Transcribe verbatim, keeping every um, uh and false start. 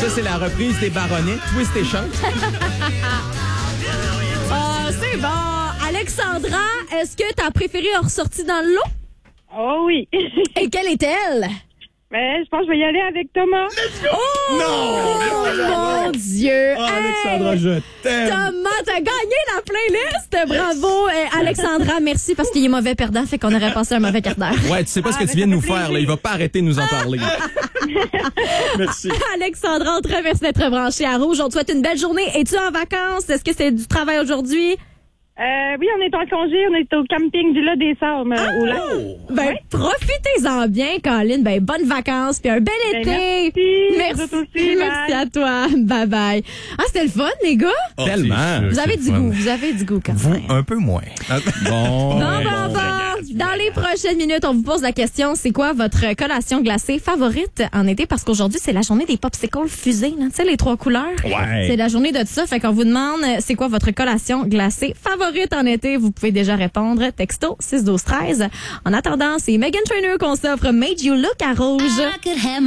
Ça, c'est la reprise des Baronnets, Twist et Shout. Ah, c'est bon. Alexandra, est-ce que ta préférée a ressorti dans le lot? Oh oui. Et quelle est-elle? Ben, je pense que je vais y aller avec Thomas. Oh! Non! Mon Dieu! Oh, Alexandra, Hey! je t'aime. Thomas, t'as gagné la playlist! Bravo! Eh, Alexandra, merci parce qu'il est mauvais perdant, fait qu'on aurait passé un mauvais quart d'heure. Ouais, tu sais pas ce que Ah, tu viens de ben, nous ça fait faire, là. Il va pas arrêter de nous en parler. Merci. Alexandra, on te remercie d'être branchée à Rouge. On te souhaite une belle journée. Es-tu en vacances? Est-ce que c'est du travail aujourd'hui? Euh, oui, on est en congé, on est au camping du Lot des Sables, euh, au lac. Ben, profitez-en bien, Colin. Ben, bonnes vacances, puis un bel Ben, été. merci. Merci, Vous aussi, merci bye. à toi. Bye bye. Ah, c'était le fun, les gars. Oh, Tellement. c'est sûr, Vous c'est avez le du fun. goût. Vous avez du goût quand Vous, même. un peu moins. Bon. Bon, ouais, bon, bon. bon. Dans les prochaines minutes, on vous pose la question, c'est quoi votre collation glacée favorite en été? Parce qu'aujourd'hui, c'est la journée des popsicles fusés, là. Tu sais, les trois couleurs. Ouais. C'est la journée de tout ça. Fait qu'on vous demande, c'est quoi votre collation glacée favorite en été? Vous pouvez déjà répondre. Texto six douze treize. En attendant, c'est Meghan Trainor qu'on s'offre Made You Look à Rouge.